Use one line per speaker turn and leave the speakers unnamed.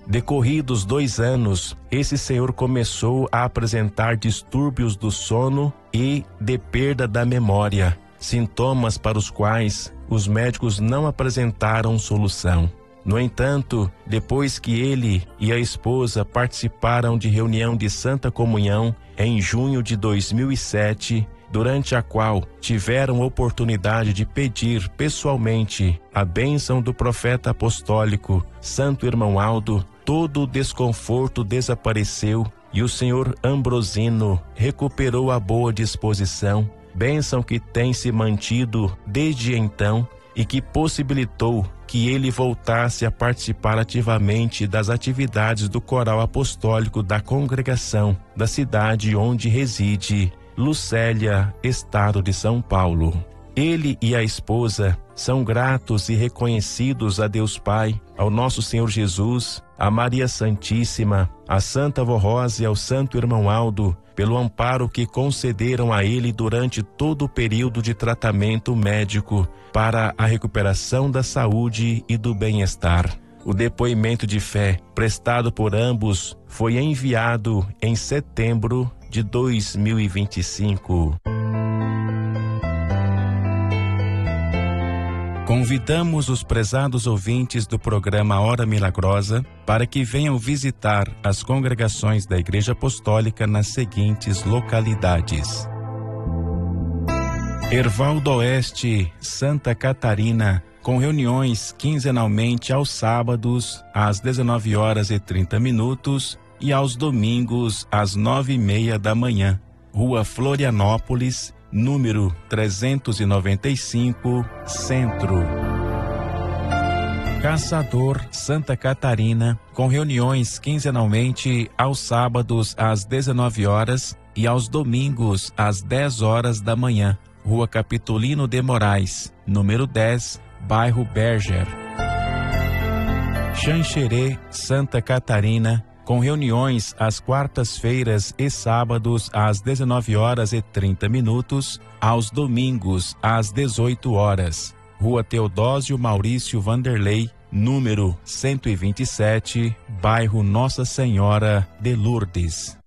Decorridos 2 anos, esse senhor começou a apresentar distúrbios do sono e de perda da memória, sintomas para os quais os médicos não apresentaram solução. No entanto, depois que ele e a esposa participaram de reunião de Santa Comunhão em junho de 2007, durante a qual tiveram oportunidade de pedir pessoalmente a bênção do profeta apostólico Santo Irmão Aldo, todo o desconforto desapareceu e o senhor Ambrosino recuperou a boa disposição, bênção que tem se mantido desde então e que possibilitou que ele voltasse a participar ativamente das atividades do coral apostólico da congregação da cidade onde reside, Lucélia, estado de São Paulo. Ele e a esposa são gratos e reconhecidos a Deus Pai, ao nosso Senhor Jesus, a Maria Santíssima, a Santa Avó Rosa e ao Santo Irmão Aldo, pelo amparo que concederam a ele durante todo o período de tratamento médico para a recuperação da saúde e do bem-estar. O depoimento de fé prestado por ambos foi enviado em setembro de 2025. Convidamos os prezados ouvintes do programa Hora Milagrosa para que venham visitar as congregações da Igreja Apostólica nas seguintes localidades: Herval do Oeste, Santa Catarina, com reuniões quinzenalmente aos sábados às 19h30 e aos domingos às 9h30 da manhã. Rua Florianópolis, número 395, Centro. Caçador, Santa Catarina, com reuniões quinzenalmente aos sábados às 19h e aos domingos às 10h da manhã. Rua Capitolino de Moraes, número 10, bairro Berger. Xanxerê, Santa Catarina, com reuniões às quartas-feiras e sábados às 19h30, aos domingos às 18h. Rua Teodósio Maurício Vanderlei, número 127, bairro Nossa Senhora de Lourdes.